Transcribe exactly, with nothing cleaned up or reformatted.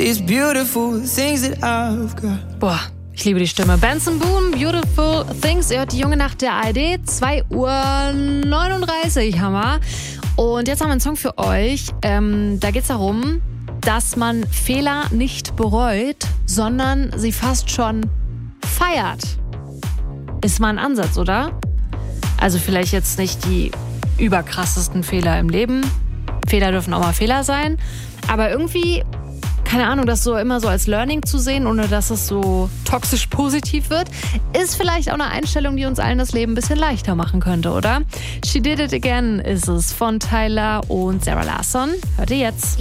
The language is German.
these beautiful things that I've got. Boah, ich liebe die Stimme. Benson Boone, Beautiful Things. Ihr hört die Junge Nacht der A R D, zwei Uhr neununddreißig, Hammer. Und jetzt haben wir einen Song für euch. Ähm, da geht es darum, dass man Fehler nicht bereut, sondern sie fast schon feiert. Ist mal ein Ansatz, oder? Also vielleicht jetzt nicht die überkrassesten Fehler im Leben. Fehler dürfen auch mal Fehler sein. Aber irgendwie, keine Ahnung, das so immer so als Learning zu sehen, ohne dass es so toxisch positiv wird, ist vielleicht auch eine Einstellung, die uns allen das Leben ein bisschen leichter machen könnte, oder? She Did It Again ist es von Tyler und Sarah Larsson. Hört ihr jetzt.